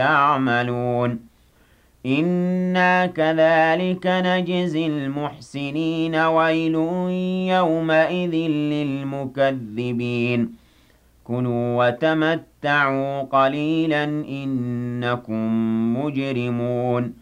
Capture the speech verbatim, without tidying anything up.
يعملون إنا كذلك نجزي المحسنين ويل يومئذ للمكذبين كلوا وتمتعوا قليلا إنكم مجرمون